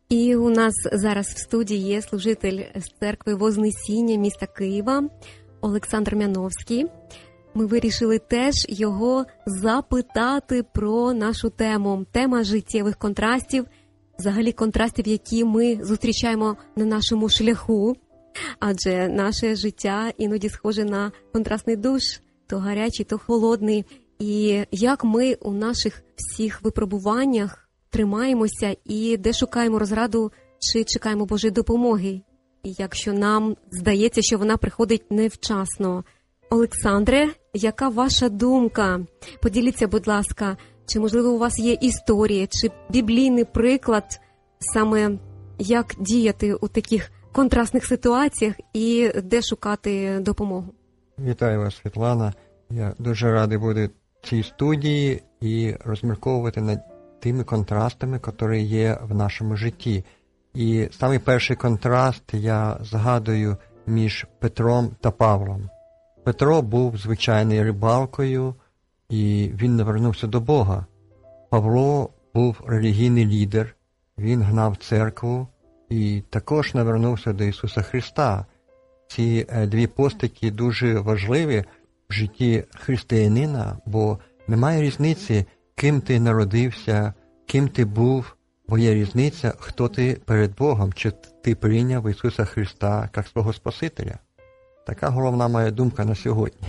І у нас зараз в студії є служитель з церкви Вознесіння міста Києва Олександр Мяновський. Ми вирішили теж його запитати про нашу тему. Тема життєвих контрастів, взагалі контрастів, які ми зустрічаємо на нашому шляху. Адже наше життя іноді схоже на контрастний душ, то гарячий, то холодний. І як ми у наших всіх випробуваннях тримаємося і де шукаємо розраду, чи чекаємо Божої допомоги, якщо нам здається, що вона приходить невчасно. Олександре, яка ваша думка? Поділіться, будь ласка, чи, можливо, у вас є історія, чи біблійний приклад, саме як діяти у таких контрастних ситуаціях і де шукати допомогу? Вітаю вас, Світлана. Я дуже радий бути в цій студії і розмірковувати над тими контрастами, які є в нашому житті. І самий перший контраст я згадую між Петром та Павлом. Петро був звичайною рибалкою, і він не вернувся до Бога. Павло був релігійний лідер, він гнав церкву і також не вернувся до Ісуса Христа. Ці дві постаті дуже важливі в житті християнина, бо немає різниці, ким ти народився, ким ти був, бо є різниця, хто ти перед Богом, чи ти прийняв Ісуса Христа як свого Спасителя. Така головна моя думка на сьогодні.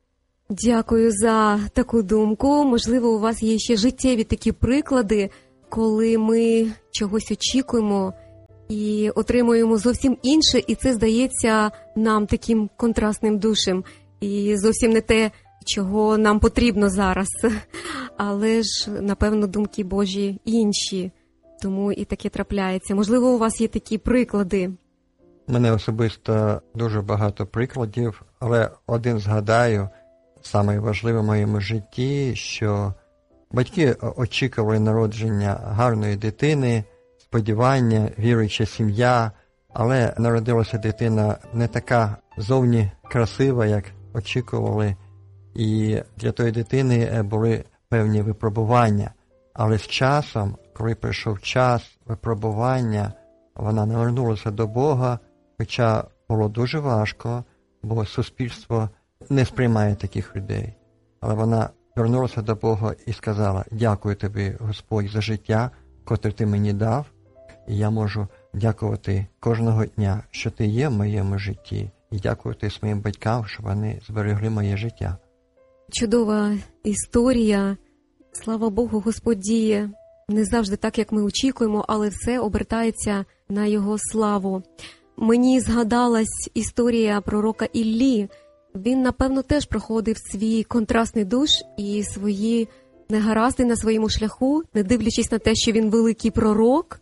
Дякую за таку думку. Можливо, у вас є ще життєві такі приклади, коли ми чогось очікуємо і отримуємо зовсім інше, і це здається нам таким контрастним душем. І зовсім не те, чого нам потрібно зараз. Але ж, напевно, думки Божі інші. Тому і таке трапляється. Можливо, у вас є такі приклади? У мене особисто дуже багато прикладів, але один згадаю, найважливіше в моєму житті, що батьки очікували народження гарної дитини, сподівання, віруюча сім'я, але народилася дитина не така зовні красива, як очікували, і для тої дитини були певні випробування. Але з часом, коли прийшов час випробування, вона не вернулася до Бога, хоча було дуже важко, бо суспільство не сприймає таких людей. Але вона вернулася до Бога і сказала: «Дякую тобі, Господь, за життя, котре ти мені дав, і я можу дякувати кожного дня, що ти є в моєму житті, і дякувати своїм батькам, що вони зберегли моє життя». Чудова історія. Слава Богу, Господь діє не завжди так, як ми очікуємо, але все обертається на Його славу. Мені згадалась історія пророка Іллі. Він, напевно, теж проходив свій контрастний душ і свої негаразди на своєму шляху, не дивлячись на те, що він великий пророк.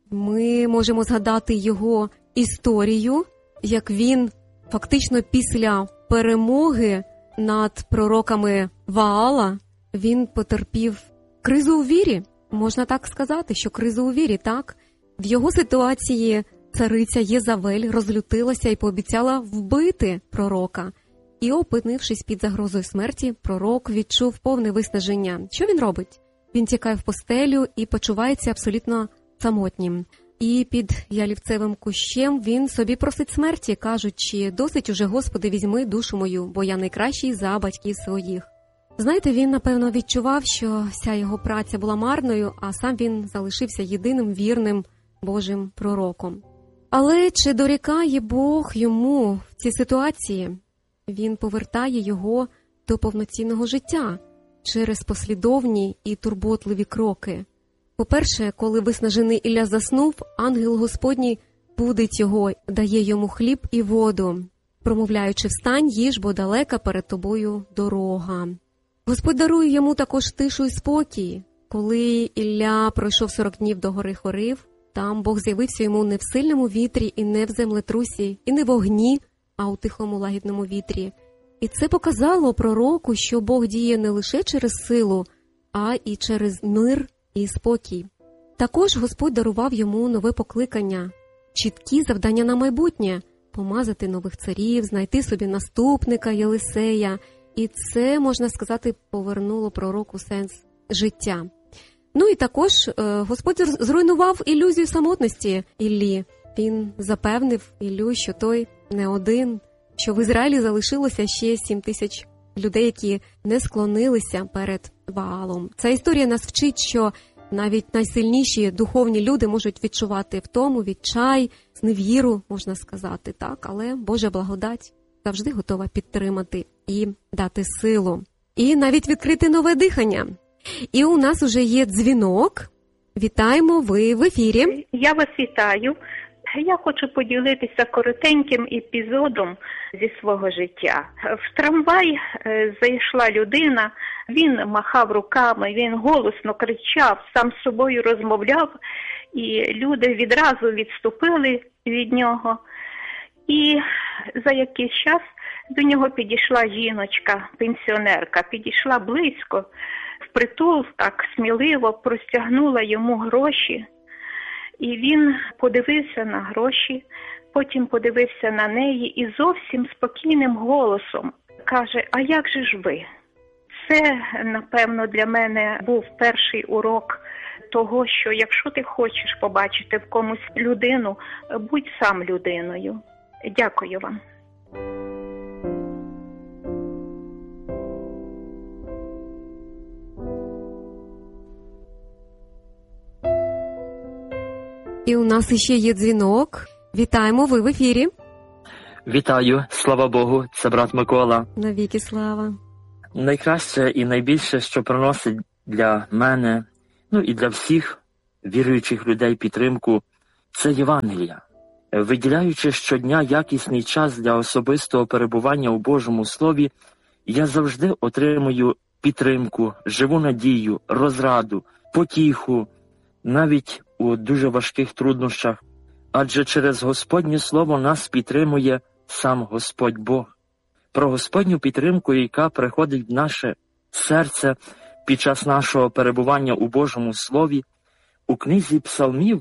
Ми можемо згадати його історію, як він фактично після перемоги над пророками Ваала, він потерпів кризу у вірі. Можна так сказати, що кризу у вірі, так? В його ситуації цариця Єзавель розлютилася і пообіцяла вбити пророка. І, опинившись під загрозою смерті, пророк відчув повне виснаження. Що він робить? Він тікає в постелю і почувається абсолютно самотнім. І під ялівцевим кущем він собі просить смерті, кажучи: «Досить уже, Господи, візьми душу мою, бо я найкращий за батьків своїх». Знаєте, він, напевно, відчував, що вся його праця була марною, а сам він залишився єдиним вірним Божим пророком. Але чи дорікає Бог йому в цій ситуації? Він повертає його до повноцінного життя через послідовні і турботливі кроки. По-перше, коли виснажений Ілля заснув, ангел Господній будить його, дає йому хліб і воду, промовляючи: «Встань, їж, бо далека перед тобою дорога». Господь дарує йому також тишу і спокій. Коли Ілля пройшов 40 днів до гори Хорив, там Бог з'явився йому не в сильному вітрі і не в землетрусі, і не в огні, а у тихому лагідному вітрі. І це показало пророку, що Бог діє не лише через силу, а і через мир і спокій. Також Господь дарував йому нове покликання, чіткі завдання на майбутнє – помазати нових царів, знайти собі наступника Єлисея. І це, можна сказати, повернуло пророку сенс життя. Ну і також Господь зруйнував ілюзію самотності Іллі. Він запевнив Іллю, що той не один, що в Ізраїлі залишилося ще 7 тисяч людей, які не склонилися перед Ваалом. Ця історія нас вчить, що навіть найсильніші духовні люди можуть відчувати втому, відчай, зневіру, можна сказати, так, але Божа благодать завжди готова підтримати і дати силу. І навіть відкрити нове дихання. І у нас уже є дзвінок. Вітаємо, ви в ефірі. Я вас вітаю. Я хочу поділитися коротеньким епізодом зі свого життя. В трамвай зайшла людина, він махав руками, він голосно кричав, сам з собою розмовляв, і люди відразу відступили від нього. І за якийсь час до нього підійшла жіночка, пенсіонерка, підійшла близько, впритул, так сміливо простягнула йому гроші. І він подивився на гроші, потім подивився на неї і зовсім спокійним голосом каже: «А як же ж ви?» Це, напевно, для мене був перший урок того, що якщо ти хочеш побачити в комусь людину, будь сам людиною. Дякую вам. І у нас іще є дзвінок. Вітаємо, ви в ефірі. Вітаю, слава Богу, це брат Микола. Навіки слава. Найкраще і найбільше, що приносить для мене, і для всіх віруючих людей підтримку, це Євангелія. Виділяючи щодня якісний час для особистого перебування у Божому Слові, я завжди отримую підтримку, живу надію, розраду, потіху, навіть у дуже важких труднощах, адже через Господнє Слово нас підтримує сам Господь Бог. Про Господню підтримку, яка приходить в наше серце під час нашого перебування у Божому Слові, у книзі Псалмів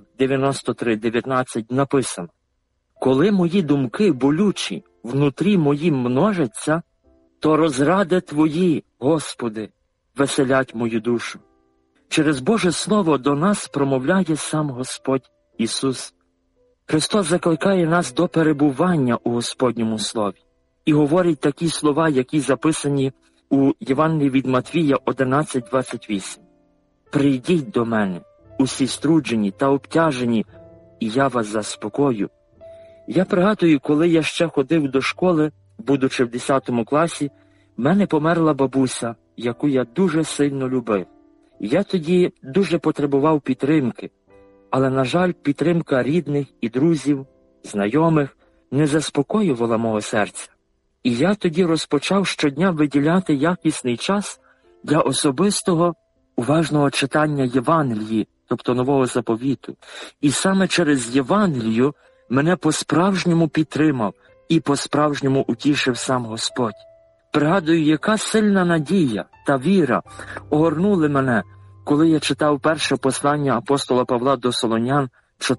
93:19 написано: «Коли мої думки болючі внутрі моїм множаться, то розради Твої, Господи, веселять мою душу». Через Боже Слово до нас промовляє сам Господь Ісус. Христос закликає нас до перебування у Господньому Слові і говорить такі слова, які записані у Євангелії від Матвія 11:28. «Прийдіть до мене, усі струджені та обтяжені, і я вас заспокою». Я пригадую, коли я ще ходив до школи, будучи в 10 класі, в мене померла бабуся, яку я дуже сильно любив. Я тоді дуже потребував підтримки, але, на жаль, підтримка рідних і друзів, знайомих не заспокоювала мого серця. І я тоді розпочав щодня виділяти якісний час для особистого, уважного читання Євангелії, тобто Нового Заповіту. І саме через Євангелію мене по-справжньому підтримав і по-справжньому утішив сам Господь. Пригадую, яка сильна надія та віра огорнули мене, коли я читав перше послання апостола Павла до Солонян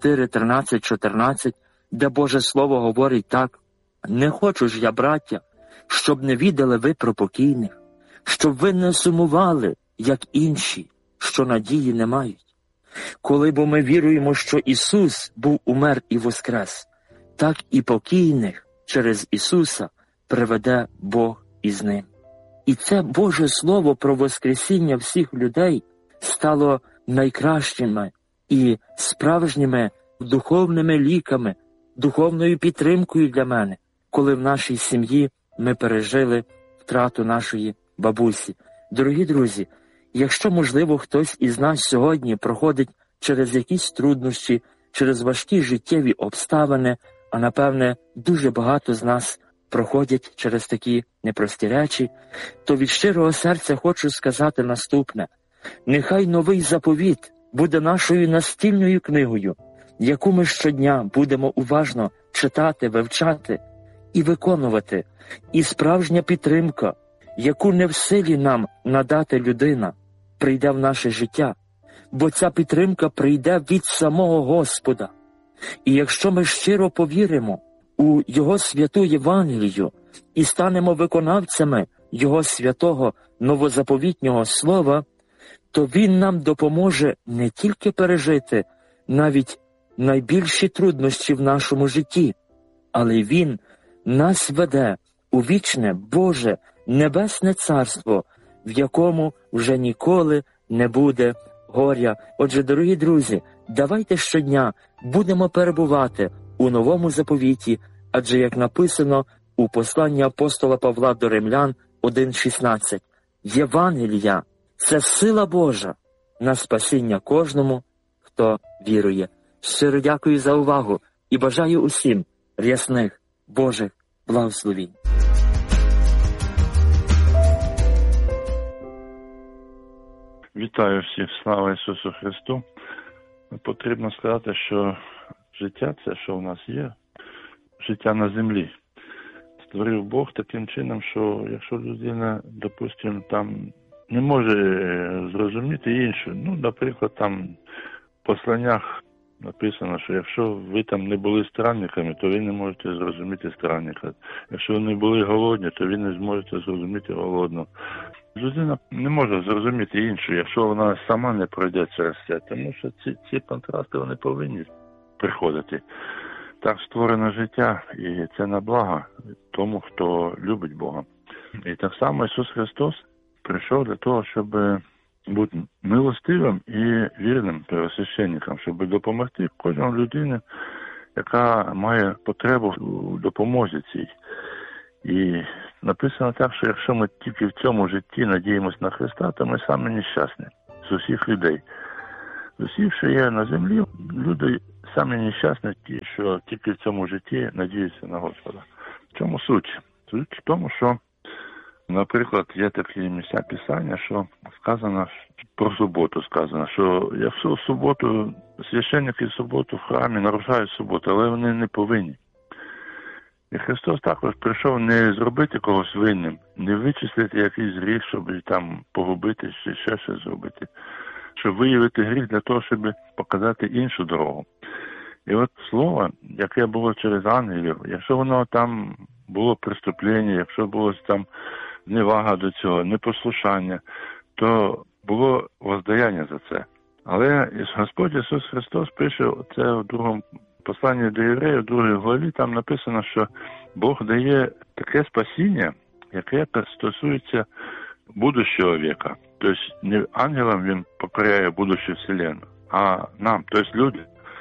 4:13-14, де Боже Слово говорить так: «Не хочу ж я, браття, щоб не відали ви про покійних, щоб ви не сумували, як інші, що надії не мають. Коли бо ми віруємо, що Ісус був умер і воскрес, так і покійних через Ісуса приведе Бог із ним». І це Боже Слово про воскресіння всіх людей стало найкращими і справжніми духовними ліками, духовною підтримкою для мене, коли в нашій сім'ї ми пережили втрату нашої бабусі. Дорогі друзі, якщо, можливо, хтось із нас сьогодні проходить через якісь труднощі, через важкі життєві обставини, а напевне дуже багато з нас проходять через такі непрості речі, то від щирого серця хочу сказати наступне: нехай новий заповіт буде нашою настільною книгою, яку ми щодня будемо уважно читати, вивчати і виконувати, і справжня підтримка, яку не в силі нам надати людина, прийде в наше життя, бо ця підтримка прийде від самого Господа. І якщо ми щиро повіримо у Його святу Євангелію і станемо виконавцями Його святого новозаповітнього Слова, то Він нам допоможе не тільки пережити навіть найбільші труднощі в нашому житті, але Він нас веде у вічне Боже Небесне Царство, в якому вже ніколи не буде горя. Отже, дорогі друзі, давайте щодня будемо перебувати у Новому Заповіті, адже, як написано у посланні апостола Павла до Римлян 1:16, Євангелія – це сила Божа на спасіння кожному, хто вірує. Щиро дякую за увагу і бажаю усім рясних Божих благословінь. Вітаю всіх, слава Ісусу Христу. Потрібно сказати, що життя – це, що в нас є, життя на землі. Створив Бог таким чином, що якщо людина, допустимо, там не може зрозуміти іншу, наприклад, там в посланнях написано, що якщо ви там не були странниками, то ви не можете зрозуміти странника. Якщо ви не були голодні, то ви не зможете зрозуміти голодного. Людина не може зрозуміти іншу, якщо вона сама не пройде через це, тому що ці контрасти вони повинні приходити. Так створено життя, і це на благо тому, хто любить Бога. І так само Ісус Христос прийшов для того, щоб бути милостивим і вірним первосвященником, щоб допомогти кожній людині, яка має потребу у допомозі цій. І написано так, що якщо ми тільки в цьому житті надіємося на Христа, то ми самі нещасні з усіх людей. З усіх, що є на землі, люди самі нещасні ті, що тільки в цьому житті надіються на Господа. В чому суть? Суть в тому, що, наприклад, є такі місця Писання, що сказано про суботу, сказано, що якщо в суботу, священники в суботу в храмі нарушають суботу, але вони не повинні. І Христос також прийшов не зробити когось винним, не вичислити якийсь гріх, щоб там погубити чи ще щось зробити, щоб виявити гріх для того, щоб показати іншу дорогу. І от слово, яке було через ангелів, якщо воно там було преступлення, якщо було там зневага до цього, непослушання, то було воздаяння за це. Але Господь Ісус Христос пише це в другому посланні до євреїв, в 2 главі, там написано, що Бог дає таке спасіння, яке стосується будущого віка. Тобто не ангелам Він покоряє будущу вселенну, а нам, тобто людям.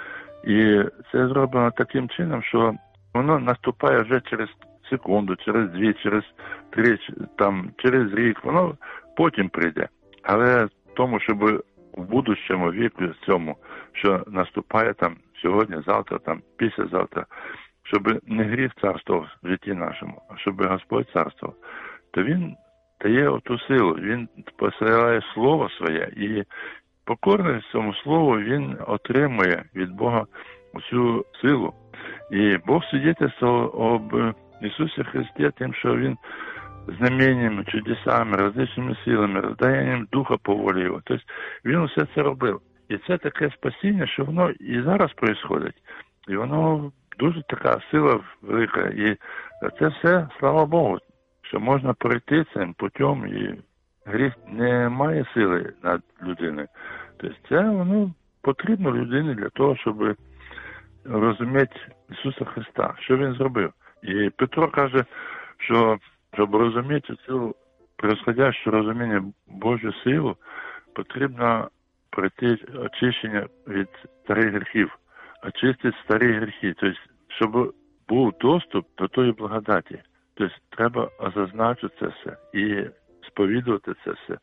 І це зроблено таким чином, що воно наступає вже через секунду, через 2, через 3, там, через рік, воно потім прийде. Але в тому, щоб в будущому віку цьому, що наступає там сьогодні, завтра, там, післязавтра, щоб не гріх царствував в житті нашому, а щоб Господь царствував, то Він дає оту силу, Він посилає Слово Своє, і покорний цьому Слову Він отримує від Бога цю силу. І Бог свідчить об Ісусі Христі тим, що Він знаменнями, чудесами, различними силами, роздаянням Духа по волі Його. Тобто Він усе це робив. І це таке спасіння, що воно і зараз відбувається. І воно дуже така сила велика. І це все, слава Богу, що можна пройти цим путем, і гріх не має сили над людиною. Тобто це воно потрібно людині для того, щоб розуміти Ісуса Христа, що Він зробив. І Петро каже, що щоб розуміти цю присходящу розуміння Божу силу, потрібно пройти очищення від старих гріхів, очистити старі гріхи, тобто, щоб був доступ до тої благодаті. Тобто, треба осознати це все і сповідувати це все.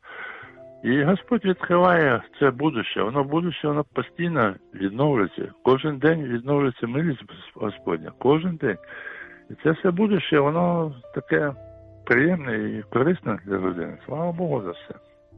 І Господь відкриває це будуще. Воно постійно відновлюється. Кожен день відновлюється милість Господня. Кожен день. І це все будуще, воно таке приємне і корисне для людини. Слава Богу за все.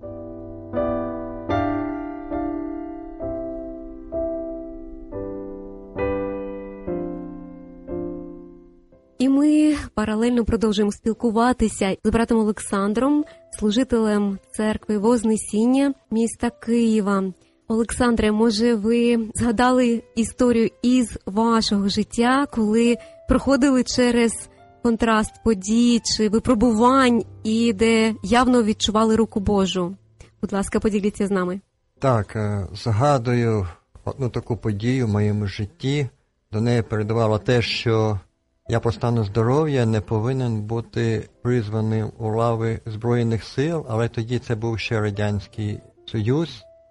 І ми паралельно продовжуємо спілкуватися з братом Олександром, служителем церкви Вознесіння міста Києва. Олександре, може ви згадали історію із вашого життя, коли проходили через контраст подій чи випробувань, і де явно відчували руку Божу? Будь ласка, поділіться з нами. Так, згадую одну таку подію в моєму житті. До неї передувало те, що я по стану здоров'я не повинен бути призваним у лави Збройних сил, але тоді це був ще Радянський Союз.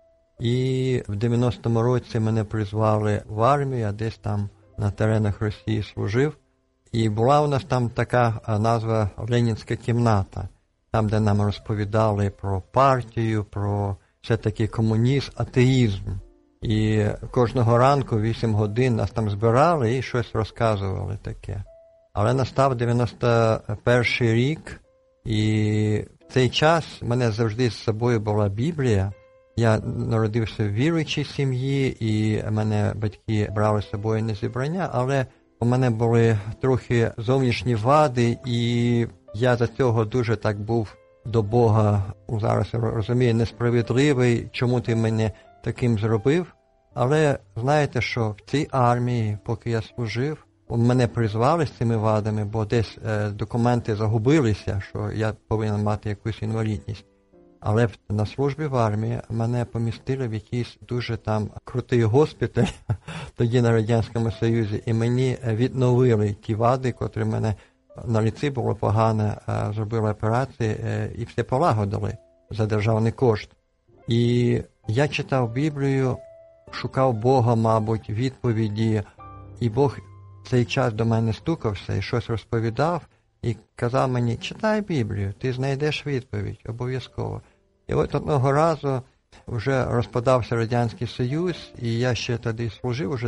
І в 90-му році мене призвали в армію, я десь там на теренах Росії служив. І була у нас там така назва «Ленінська кімната», там, де нам розповідали про партію, про все-таки комунізм, атеїзм. І кожного ранку 8 годин нас там збирали і щось розказували таке. Але настав 91-й рік, і в цей час в мене завжди з собою була Біблія. Я народився в віруючій сім'ї, і мене батьки брали з собою на зібрання, але у мене були трохи зовнішні вади, і я за цього дуже так був до Бога, зараз розумію, несправедливий, чому ти мене таким зробив. Але знаєте, що в цій армії, поки я служив, мене призвали з цими вадами, бо десь документи загубилися, що я повинен мати якусь інвалідність. Але на службі в армії мене помістили в якийсь дуже там крутий госпіталь, тоді на Радянському Союзі, і мені відновили ті вади, котрі в мене на ліці було погано, зробили операції і все полагодили за державний кошт. І я читав Біблію, шукав Бога, мабуть, відповіді, і Бог цей час до мене стукався і щось розповідав, і казав мені, читай Біблію, ти знайдеш відповідь, обов'язково. І от одного разу вже розпадався Радянський Союз, і я ще тоді служив, вже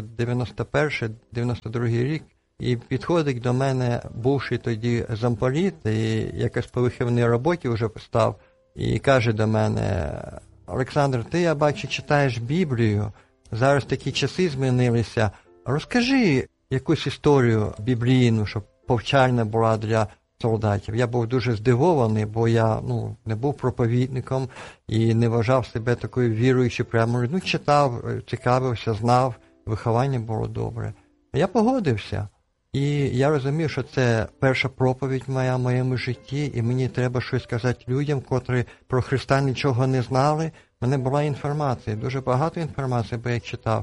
91-92 рік, і підходить до мене бувший тоді замполіт, і якось по виховній роботі вже став, і каже до мене, Олександр, ти, я бачу, читаєш Біблію, зараз такі часи змінилися, розкажи якусь історію біблійну, щоб повчальна була для солдатів. Я був дуже здивований, бо я не був проповідником і не вважав себе такою віруючою прямо. Читав, цікавився, знав, виховання було добре. Я погодився. І я розумів, що це перша проповідь моя в моєму житті, і мені треба щось сказати людям, котрі про Христа нічого не знали. У мене була інформація, дуже багато інформації, бо я читав.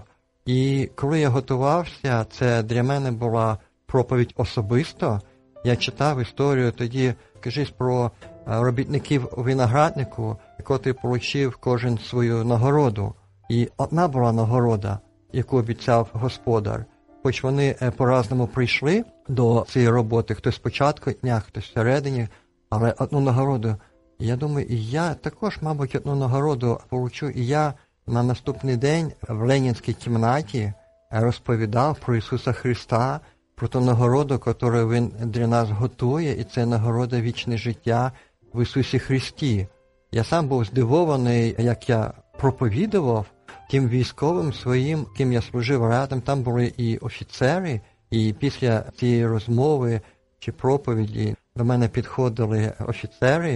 І коли я готувався, це для мене була проповідь особисто. Я читав історію тоді, кажись, про робітників у винограднику, котрі отримав кожен свою нагороду. І одна була нагорода, яку обіцяв господар. Хоч вони по-разному прийшли до цієї роботи, хтось спочатку дня, хтось всередині, але одну нагороду. І я думаю, і я також, мабуть, одну нагороду получу. І я на наступний день в Ленінській кімнаті розповідав про Ісуса Христа, про ту нагороду, яку Він для нас готує, і це нагорода вічне життя в Ісусі Христі. Я сам був здивований, як я проповідував тим військовим своїм, ким я служив рядом. Там були і офіцери, і після цієї розмови чи проповіді до мене підходили офіцери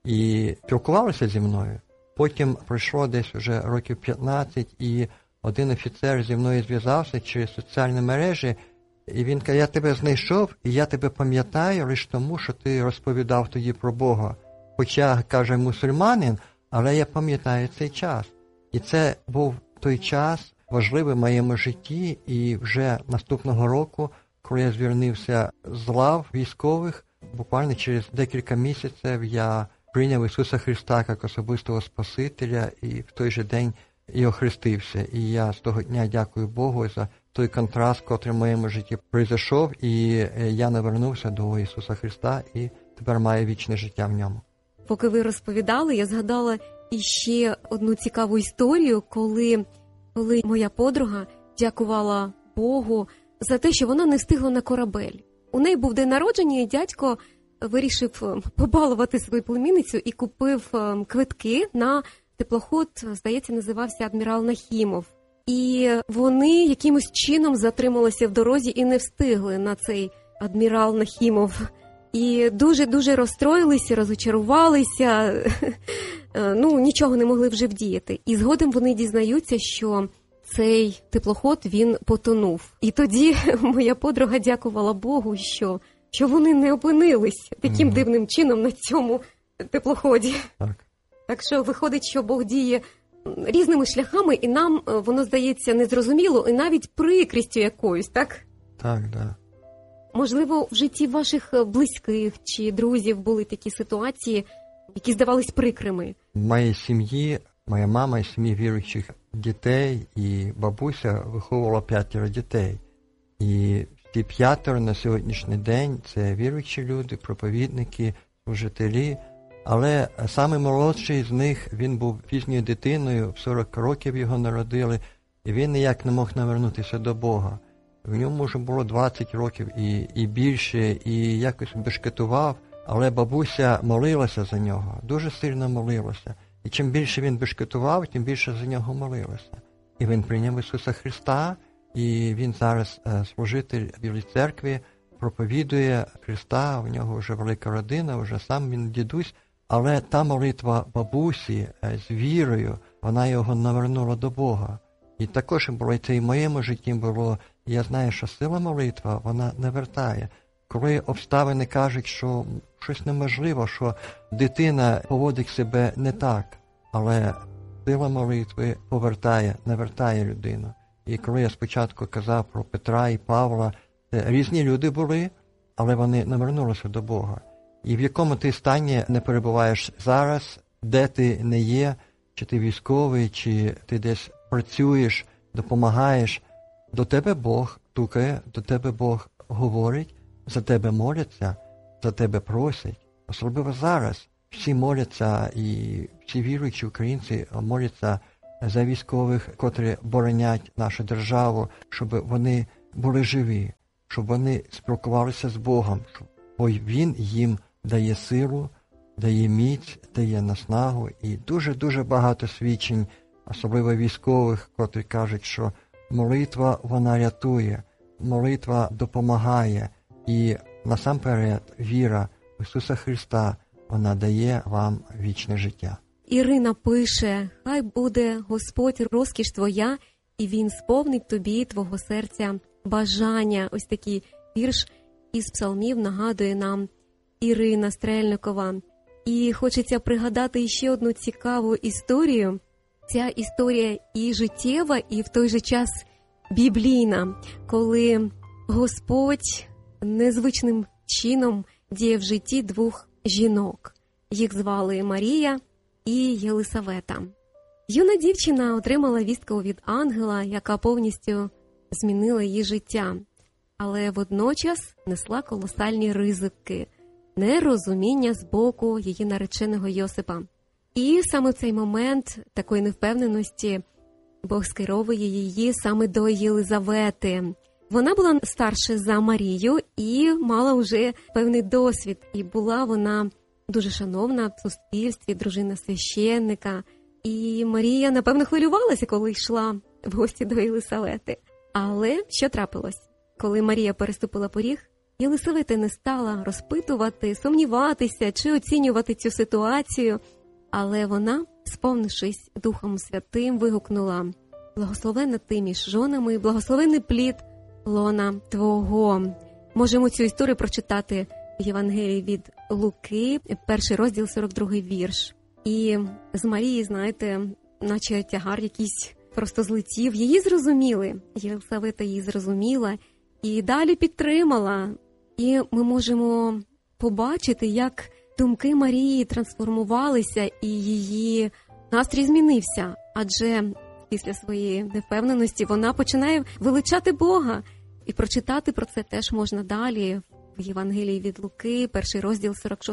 і спілкувалися зі мною. Потім пройшло десь вже років 15, і один офіцер зі мною зв'язався через соціальні мережі, і він каже, я тебе знайшов, і я тебе пам'ятаю лише тому, що ти розповідав тоді про Бога. Хоча, каже, мусульманин, але я пам'ятаю цей час. І це був той час важливий в моєму житті, і вже наступного року, коли я звільнився з лав військових, буквально через декілька місяців я прийняв Ісуса Христа як особистого Спасителя, і в той же день і охрестився. І я з того дня дякую Богу за той контраст, котрий в моєму житті пройшов, і я навернувся до Ісуса Христа, і тепер маю вічне життя в ньому. Поки ви розповідали, я згадала іще одну цікаву історію, коли моя подруга дякувала Богу за те, що вона не встигла на корабель. У неї був день народження, і дядько вирішив побалувати свою племінницю і купив квитки на теплоход, здається, називався «Адмірал Нахімов». І вони якимось чином затрималися в дорозі і не встигли на цей «Адмірал Нахімов». І дуже-дуже розстроїлися, розочарувалися, нічого не могли вже вдіяти. І згодом вони дізнаються, що цей теплоход, він потонув. І тоді моя подруга дякувала Богу, що вони не опинились таким дивним чином на цьому теплоході. Так. Так що виходить, що Бог діє різними шляхами, і нам воно здається незрозуміло, і навіть прикрістю якоюсь, так? Так, да. Можливо, в житті ваших близьких чи друзів були такі ситуації, які здавались прикрими? В моїй сім'ї, моя мама із 7 віруючих дітей, і бабуся виховувала 5 дітей. І ті 5 на сьогоднішній день – це віруючі люди, проповідники, служителі. Але самий молодший з них, він був пізньою дитиною, в 40 років його народили, і він ніяк не мог навернутися до Бога. В ньому вже було 20 років і більше, і якось бешкетував, але бабуся молилася за нього, дуже сильно молилася. І чим більше він бешкетував, тим більше за нього молилася. І він прийняв Ісуса Христа, і він зараз служитель в Білій церкві, проповідує Христа, у нього вже велика родина, вже сам він дідусь. Але та молитва бабусі з вірою, вона його навернула до Бога. І також було це і в моєму житті було. Я знаю, що сила молитва, вона навертає. Коли обставини кажуть, що щось неможливо, що дитина поводить себе не так, але сила молитви навертає людину. І коли я спочатку казав про Петра і Павла, це різні люди були, але вони навернулися до Бога. І в якому ти стані не перебуваєш зараз, де ти не є, чи ти військовий, чи ти десь працюєш, допомагаєш, до тебе Бог стукає, до тебе Бог говорить, за тебе моляться, за тебе просять. Особливо зараз всі моляться, і всі віруючі українці моляться за військових, котрі боронять нашу державу, щоб вони були живі, щоб вони спілкувалися з Богом, бо Він їм дає силу, дає міць, дає наснагу. І дуже-дуже багато свідчень, особливо військових, котрі кажуть, що молитва, вона рятує, молитва допомагає. І насамперед віра в Ісуса Христа, вона дає вам вічне життя. Ірина пише: «Хай буде Господь розкіш твоя, і Він сповнить тобі твого серця бажання». Ось такий вірш із псалмів нагадує нам Ірина Стрельникова. І хочеться пригадати ще одну цікаву історію. Ця історія і життєва, і в той же час біблійна, коли Господь незвичним чином діє в житті 2 жінок. Їх звали Марія і Єлисавета. Юна дівчина отримала вістку від ангела, яка повністю змінила її життя, але водночас несла колосальні ризики, нерозуміння з боку її нареченого Йосипа. І саме в цей момент такої невпевненості Бог скеровує її саме до Єлизавети. Вона була старша за Марію і мала вже певний досвід. І була вона дуже шановна в суспільстві, дружина священника. І Марія, напевно, хвилювалася, коли йшла в гості до Єлисавети. Але що трапилось? Коли Марія переступила поріг, Єлисавета не стала розпитувати, сумніватися чи оцінювати цю ситуацію. Але вона, сповнившись Духом Святим, вигукнула: «Благословенна ти між жонами, благословенний плід лона твого». Можемо цю історію прочитати в Євангелії від Луки, 1 розділ, 42 вірш. І з Марії, знаєте, наче тягар якийсь просто злетів. Її зрозуміли, Єлисавета її зрозуміла і далі підтримала. І ми можемо побачити, як думки Марії трансформувалися і її настрій змінився. Адже після своєї невпевненості вона починає величати Бога. І прочитати про це теж можна далі в Євангелії від Луки, 1 розділ,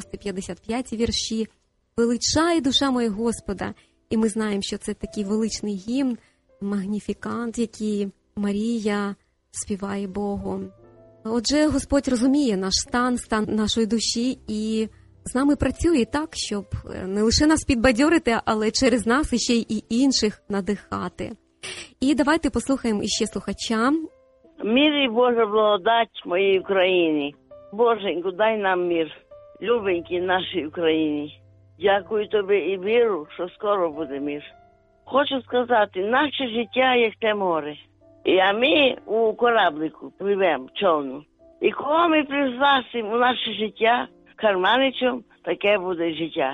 46-55 вірші. «Величає душа моя Господа». І ми знаємо, що це такий величний гімн, магніфікант, який Марія співає Богу. Отже, Господь розуміє наш стан нашої душі і з нами працює так, щоб не лише нас підбадьорити, але через нас іще й інших надихати. І давайте послухаємо іще слухача. Мир і Божа благодать моїй Україні. Боженьку, дай нам мир, любенькій нашій Україні. Дякую тобі і віру, що скоро буде мир. Хочу сказати, наше життя як те море. А ми у кораблику пливемо, човну. І коли ми пригласимо у наше життя карманичем, таке буде життя.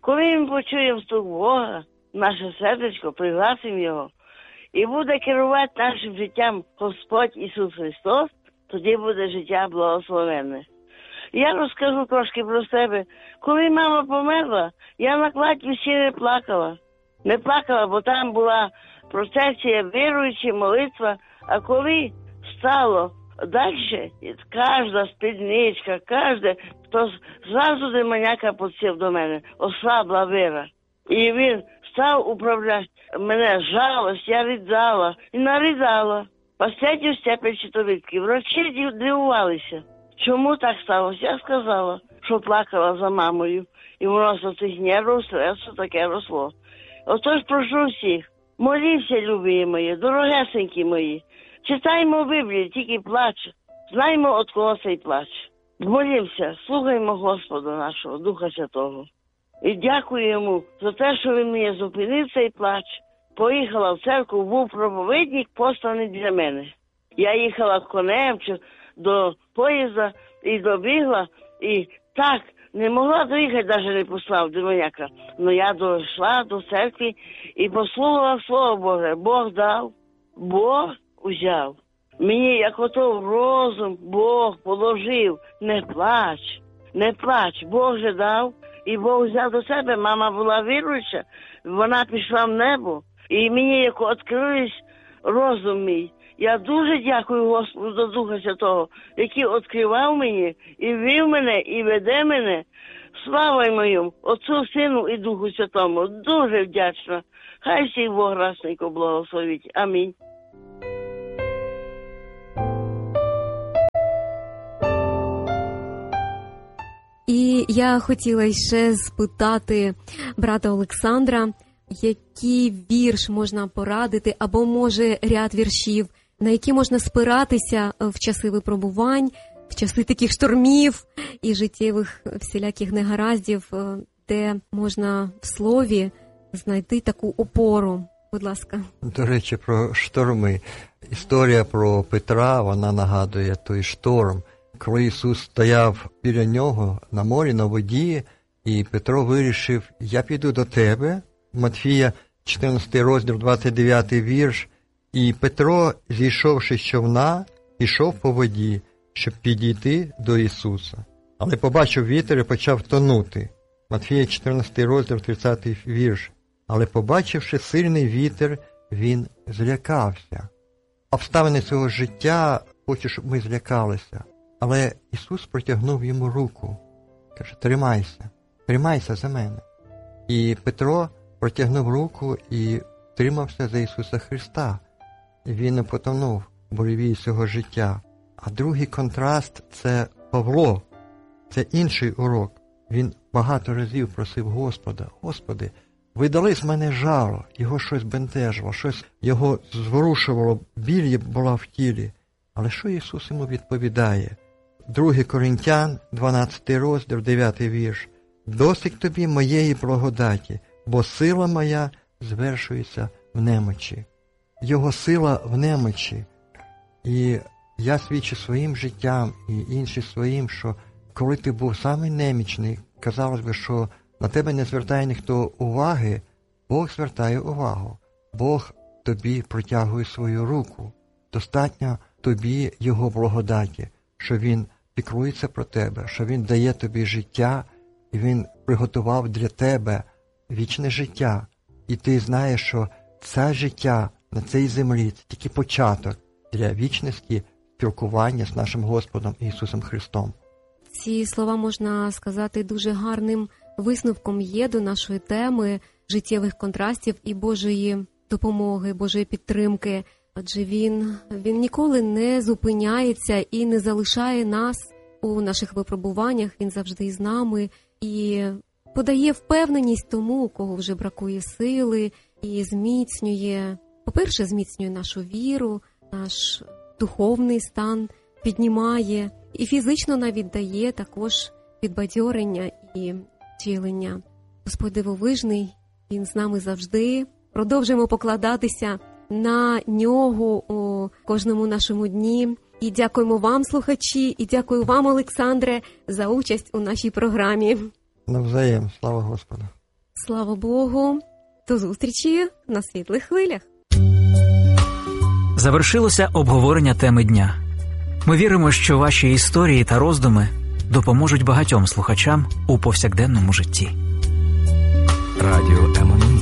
Коли ми почуємо стук Бога, наше сердечко, пригласимо Його, і буде керувати нашим життям Господь Ісус Христос, тоді буде життя благословенне. Я розкажу трошки про себе. Коли мама померла, я на кладбищі ще не плакала. Не плакала, бо там була процесія віруючі, молитва. А коли стало далі, кожна спідничка, то зразу демоняка підсів до мене, ослабла віра. І він став управляти мене, жалость, я ридала і наридала. Последню степень щитовидки. Врачі дивувалися. Чому так сталося? Я сказала, що плакала за мамою. І воно з цих нервів, стресу таке росло. Отож прошу всіх, моліться, любі мої, дорогесенькі мої. Читаймо Біблію, тільки плач. Знаємо, від кого цей плач. Молімося, слухаймо Господа нашого, Духа Святого. І дякую йому за те, що він мені зупинив цей плач. Поїхала в церкву, був проповідник, посланий для мене. Я їхала конем до поїзда і добігла, і так, не могла доїхати, навіть не послав демоняка. Но я дійшла до церкви і послухала Слово Боже. Бог дав, Бог узяв. Мені, як ото розум, Бог положив. Не плач, не плач. Бог же дав, і Бог взяв до себе. Мама була віруюча, вона пішла в небо. І мені, як відкрився розум мій, я дуже дякую Господу за Духа Святого, який відкривав мені, і вів мене, і веде мене. Слава йому, Отцу, Сину і Духу Святому. Дуже вдячна. Хай всіх Бог расненько благословить. Амінь. І я хотіла ще спитати брата Олександра, який вірш можна порадити, або, може, ряд віршів, на які можна спиратися в часи випробувань, в часи таких штормів і життєвих всіляких негараздів, де можна в слові знайти таку опору. Будь ласка. До речі, про шторми. Історія про Петра, вона нагадує той шторм. Коли Ісус стояв біля нього на морі, на воді, і Петро вирішив, я піду до тебе. Матфія, 14 розділ, 29 вірш. І Петро, зійшовши з човна, пішов по воді, щоб підійти до Ісуса. Але побачив вітер і почав тонути. Матфія, 14 розділ, 30 вірш. Але побачивши сильний вітер, він злякався. Обставини цього життя хоче, щоб ми злякалися. Але Ісус протягнув йому руку. Каже, тримайся за мене. І Петро протягнув руку і тримався за Ісуса Христа. Він не потонув в буревії цього життя. А другий контраст – це Павло. Це інший урок. Він багато разів просив Господа, Господи, видали з мене жало, його щось бентежило, щось його зворушувало, біль була в тілі. Але що Ісус йому відповідає? 2 Коринтян, 12 розділ, 9 вірш. «Досить тобі моєї благодаті, бо сила моя звершується в немочі». Його сила в немочі. І я свідчу своїм життям і інші своїм, що коли ти був самий немічний, казалось би, що на тебе не звертає ніхто уваги, Бог звертає увагу. Бог тобі протягує свою руку. Достатньо тобі Його благодаті, що Він піклується про тебе, що Він дає тобі життя, і Він приготував для тебе вічне життя. І ти знаєш, що це життя на цій землі – це тільки початок для вічності спілкування з нашим Господом Ісусом Христом. Ці слова, можна сказати, дуже гарним висновком є до нашої теми життєвих контрастів і Божої допомоги, Божої підтримки. Адже Він ніколи не зупиняється і не залишає нас у наших випробуваннях. Він завжди з нами і подає впевненість тому, у кого вже бракує сили, і зміцнює, по-перше, зміцнює нашу віру, наш духовний стан піднімає і фізично навіть дає також підбадьорення і втілення. Господь дивовижний, Він з нами завжди. Продовжуємо покладатися на Нього у кожному нашому дні. І дякуємо вам, слухачі, і дякую вам, Олександре, за участь у нашій програмі. Навзаєм, слава Господу. Слава Богу. До зустрічі на світлих хвилях. Завершилося обговорення теми дня. Ми віримо, що ваші історії та роздуми допоможуть багатьом слухачам у повсякденному житті. Радіо Еммануїл.